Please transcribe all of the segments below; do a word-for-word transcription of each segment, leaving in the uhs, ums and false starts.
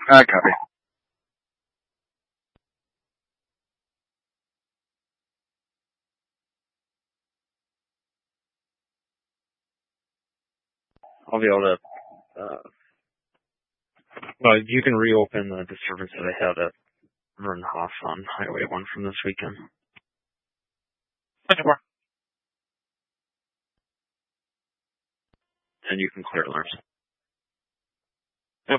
I copy. I'll be able to, uh, well, you can reopen the disturbance that I had at Vernhoff on Highway one from this weekend. And you can clear alarms. Yep.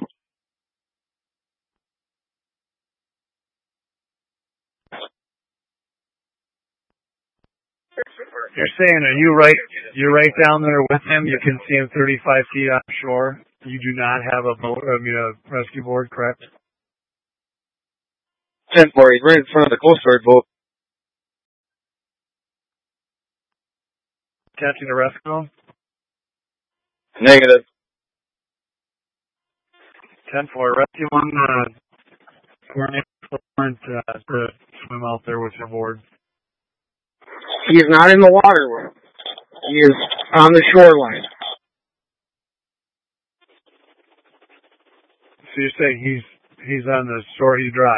You're saying, are you right, you're right down there with him? You can see him thirty-five feet offshore. You do not have a boat, I mean, a rescue board, correct? ten four, he's right in front of the Coast Guard boat. Catching the rescue him? Negative. ten four, rescue one, uh, coordinate uh, to swim out there with your board. He is not in the water. He is on the shoreline. So you're saying he's he's on the shore, he's dry?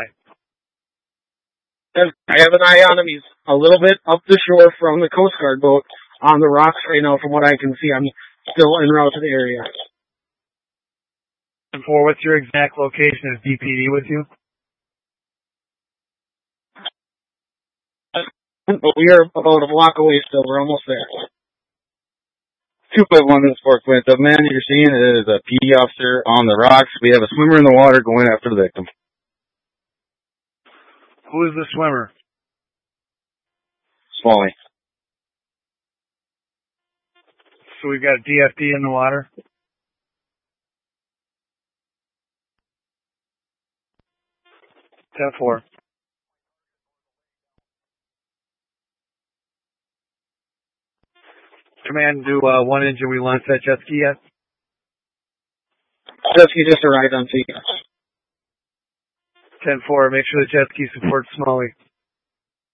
I have an eye on him. He's a little bit up the shore from the Coast Guard boat on the rocks right now. From what I can see, I'm still en route to the area. And for what's your exact location? Is D P D with you? But we are about a block away still. We're almost there. two point one is Fort Quint. The man you're seeing is a P D officer on the rocks. We have a swimmer in the water going after the victim. Who is the swimmer? Smalley. So we've got D F D in the water? ten four. Command, do uh, one engine, we launched that jet ski yet? Jet ski just arrived on scene. ten four, make sure the jet ski supports Smalley.